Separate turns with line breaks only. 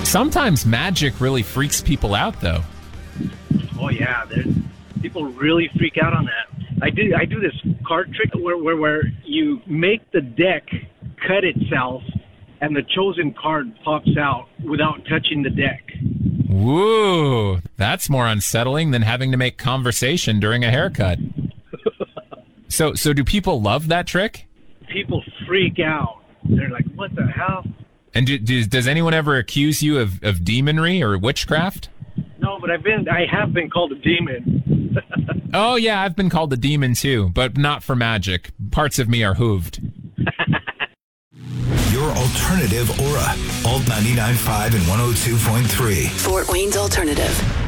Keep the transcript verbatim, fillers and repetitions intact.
Sometimes magic really freaks people out, though.
Oh yeah, there's, people really freak out on that. I do I do this card trick where, where where you make the deck cut itself, and the chosen card pops out without touching the deck.
Woo! That's more unsettling than having to make conversation during a haircut. so, so do people love that trick?
People freak out. They're like, "What the hell?"
And do, do, does anyone ever accuse you of, of demonry or witchcraft?
No, but I've been I have been called a demon.
Oh yeah, I've been called a demon too, but not for magic. Parts of me are hooved.
Your alternative Aura. Alt ninety-nine point five and one oh two point three.
Fort Wayne's Alternative.